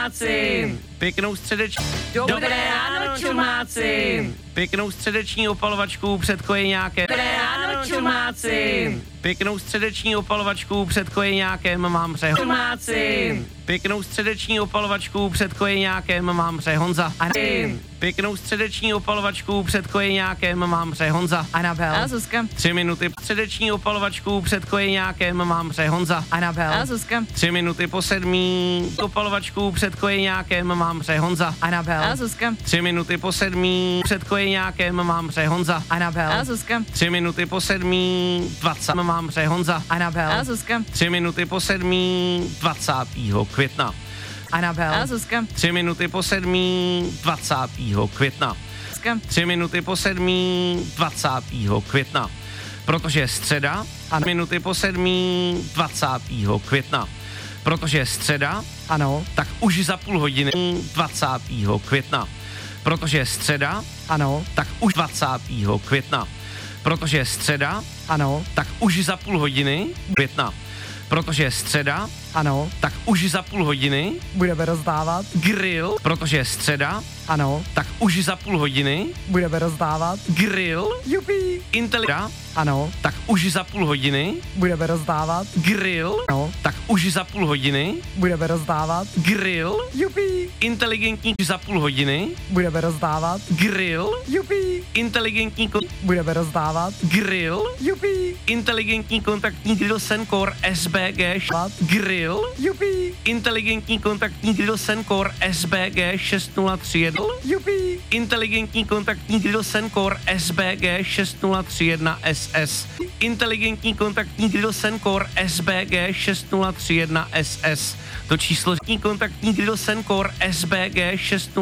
čumáci. Pěknou středeční. Dobré ráno, čumáci. Pěknou středeční opalovačku před kojeňákem. Dobré ráno, čumáci. Pěknou středeční opalovačku před kojeňákem mám pře Čumáci. Pěknou středeční opalovačku před kojeňákem mám pře Honza. Pěknou středeční opalovačku před kojeňákem mám pře Honza. Anabel. A Zuzka. 3 minuty středeční opalovačku před kojeňákem mám pře Honza. Anabel. A Zuzka. 3 minuty po 7. Opalovačku před kojeňákem mám pře Honza. Anabel. A Zuzka. 3 minuty po 7. Před kojeňákem mám pře Honza. Anabel. A Zuzka. 3 minuty po 7. 20 mám pře Honza. Anabel. A Zuzka. 3 minuty po 7. 20. května. Anabel. A Zuzka. 3 minuty po 7. 20. května. Zuzka. 3 minuty po 7. 20. května. Protože je středa. A minuty po 7. 20. května. Protože je středa. Ano. Tak už za půl hodiny 20. května. Protože je středa. Ano. Tak už 20. května. Protože je středa. Ano. Tak už za půl hodiny května. Protože je středa. Ano. Tak už za půl hodiny Budeme rozdávat. grill. Protože je středa. Ano. Tak už za půl hodiny Budeme rozdávat. grill. Jupi. Inteligenta. Ano. Tak už za půl hodiny Budeme rozdávat. grill. Ano. Tak už za půl hodiny Budeme rozdávat. grill. Jupi. Inteligentní za půl hodiny Budeme rozdávat. grill. Jupi. Inteligentní Budeme rozdávat. grill. Jupi. Inteligentní kontaktní grill Sencor SBG grill. Jupi. Inteligentní kontaktní grill Sencor SBG 6031. Jupi. Inteligentní kontaktní grill Sencor SBG 6031 SS. Inteligentní kontaktní grill Sencor SBG 6031 SS. To číslo kontaktní grill Sencor SBG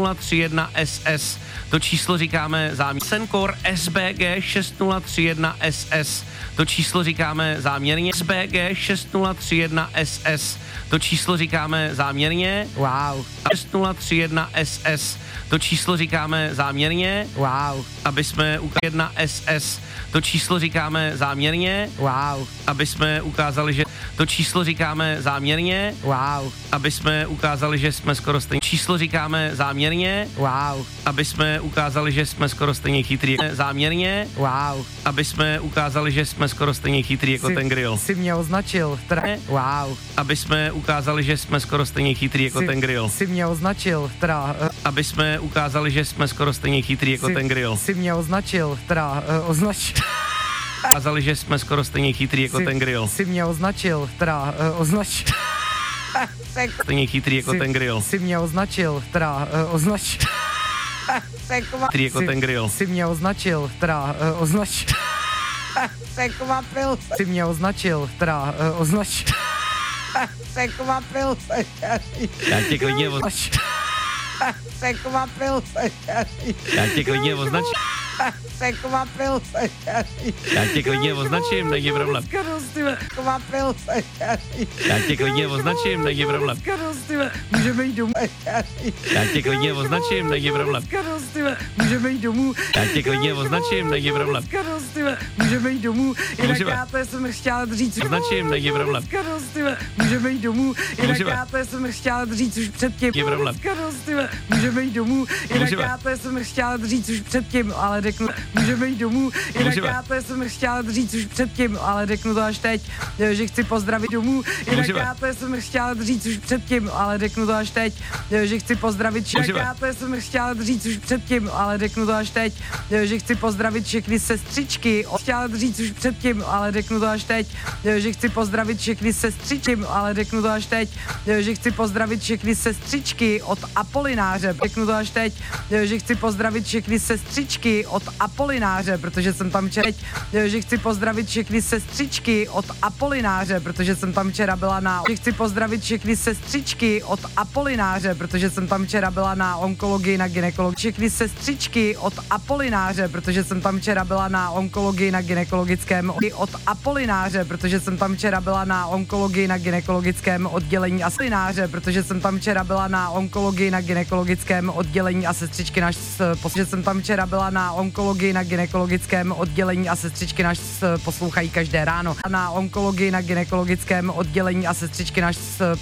6031 SS. To číslo říkáme záměrně. Sencor SBG 6031 SS. To číslo říkáme záměrně. SBG 6031 SS. To číslo říkáme záměrně. Wow. 6031 SS. To číslo říkáme záměrně. Wow. Aby jsme ukázali 1 SS. To číslo říkáme záměrně. Wow. Aby jsme ukázali, že to číslo říkáme záměrně. Wow. Aby jsme ukázali, že jsme skoro stejně. Číslo říkáme záměrně. Wow. Aby jsme ukázali, že jsme skoro stejně chytrý. Záměrně. Wow. Aby jsme ukázali, že jsme skoro stejně chytrý jako ten grill. Jsi mě označil. Wow. Aby jsme ukázali, že jsme skoro stejně chytrý jako ten grill. Jsi mě označil. Aby jsme ukázali, že jsme skoro stejně chytrý jako ten grill. Jsi mě označil. Ukázali, že jsme skoro stejně chytrý jako ten grill. Jsi mě označil. Stejně chytrý jako ten grill. Jsi mě označil. Chytrý jako ten grill. Jsi mě označil. Překvapil se. Jsi mě označil. Překvapil se. Já tě klidně označím. Překvapil se. Já tě klidně označím. Překvapil se. Já tě klidně označím, není problém. Překvapil se. Já tě klidně označím, není problém. Můžeme jít domů. Já tě klidně označím, není problém. Můžeme jít domů. Já tě klidně označím, není problém. Můžeme jít domů. Jinak Můžeme. já to jsem chtěla říct. Označím, není problém. Můžeme jít domů. Jinak Můžeme. já to jsem chtěla říct už předtím. Není problém. Můžeme jít domů. Jinak Můžeme. já to jsem chtěla říct už předtím, ale řeknu. Můžeme jít domů. Jinak Můžeme. já to jsem chtěla říct už předtím, ale řeknu to až teď, že chci pozdravit domů. Jinak Můžeme. já to jsem chtěla říct už předtím, ale řeknu to až teď, že chci pozdravit. Jinak Můžeme. já to jsem chtěla říct už předtím, ale řeknu to až teď, že chci pozdravit všechny sestřičky. Chtěla říct už předtím, ale řeknu to až teď, že chci pozdravit všechny sestřičky, ale řeknu to až teď, že chci pozdravit všechny sestřičky od Apolináře. Řeknu to až teď, že chci pozdravit všechny sestřičky od Apolináře, protože jsem tam včera, že chci pozdravit všechny sestřičky od Apolináře, protože jsem tam včera byla na, že chci pozdravit všechny sestřičky od Apolináře, protože jsem tam včera byla na onkologii, na gynekologii, všechny sestřičky od Apolináře, protože jsem tam včera byla na onkologii, na gynekologickém od Apolináře, protože jsem tam včera byla na onkologii, na gynekologickém oddělení Apolináře, protože jsem tam včera byla na onkologii, na gynekologickém oddělení a sestřičky náš, protože jsem tam včera byla na onkologii, na gynekologickém oddělení a sestřičky náš poslouchají každé ráno. Na onkologii, na gynekologickém oddělení a sestřičky náš